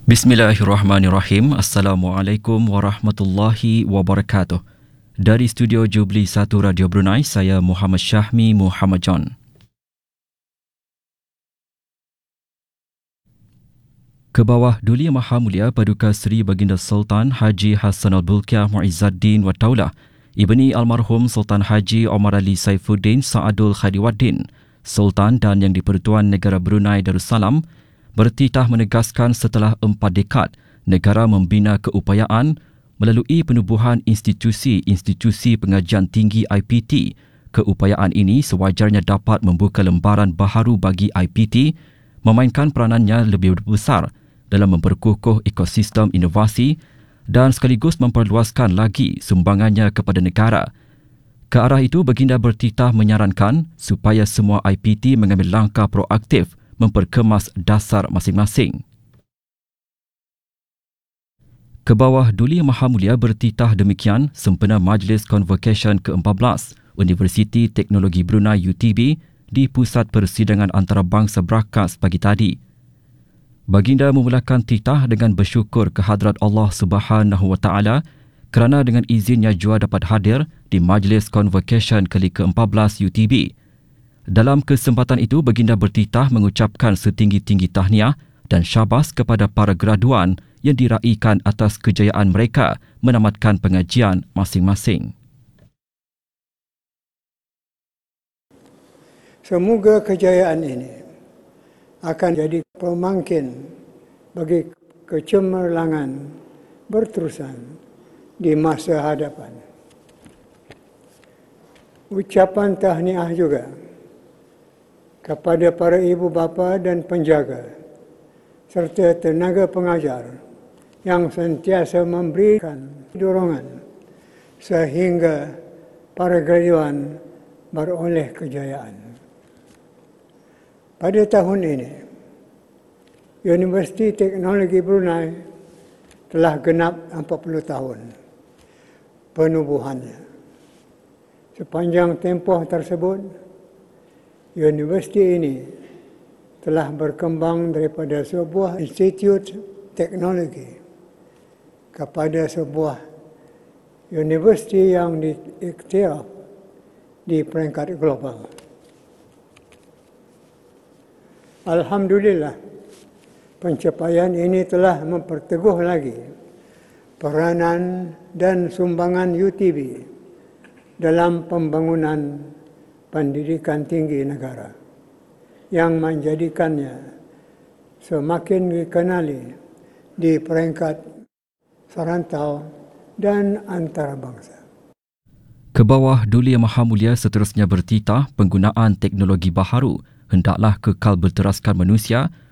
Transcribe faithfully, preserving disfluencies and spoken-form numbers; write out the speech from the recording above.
Bismillahirrahmanirrahim. Assalamualaikum warahmatullahi wabarakatuh. Dari studio Jubli satu Radio Brunei, saya Muhammad Syahmi Muhammad John. Kebawah Duli Maha Mulia Paduka Seri Baginda Sultan Haji Hassanal Bolkiah Muizzaddin wa Daulah Ibni Almarhum Sultan Haji Omar Ali Saifuddin Saadul Khadiwaddin, Sultan dan Yang di-Pertuan Negara Brunei Darussalam, bertitah menegaskan setelah empat dekad negara membina keupayaan melalui penubuhan institusi-institusi pengajian tinggi I P T. Keupayaan ini sewajarnya dapat membuka lembaran baharu bagi I P T, memainkan peranannya lebih besar dalam memperkukuh ekosistem inovasi dan sekaligus memperluaskan lagi sumbangannya kepada negara. Ke arah itu, Baginda bertitah menyarankan supaya semua I P T mengambil langkah proaktif memperkemas dasar masing-masing. Kebawah Duli Maha Mulia bertitah demikian sempena Majlis Convocation ke empat belas Universiti Teknologi Brunei U T B di Pusat Persidangan Antarabangsa Brakas pagi tadi. Baginda memulakan titah dengan bersyukur kehadrat Allah Subhanahu Wa Taala kerana dengan izinnya jua dapat hadir di Majlis Convocation kali ke empat belas U T B. Dalam kesempatan itu, Baginda bertitah mengucapkan setinggi-tinggi tahniah dan syabas kepada para graduan yang diraikan atas kejayaan mereka menamatkan pengajian masing-masing. Semoga kejayaan ini akan jadi pemangkin bagi kecemerlangan berterusan di masa hadapan. Ucapan tahniah juga kepada para ibu bapa dan penjaga serta tenaga pengajar yang sentiasa memberikan dorongan sehingga para graduan beroleh kejayaan. Pada tahun ini, Universiti Teknologi Brunei telah genap empat puluh tahun penubuhannya. Sepanjang tempoh tersebut, universiti ini telah berkembang daripada sebuah institut teknologi kepada sebuah universiti yang diiktiraf di peringkat global. Alhamdulillah, pencapaian ini telah memperteguh lagi peranan dan sumbangan U T B dalam pembangunan pendidikan tinggi negara yang menjadikannya semakin dikenali di peringkat serantau dan antarabangsa. Kebawah Duli Maha Mulia seterusnya bertitah penggunaan teknologi baharu hendaklah kekal berteraskan manusia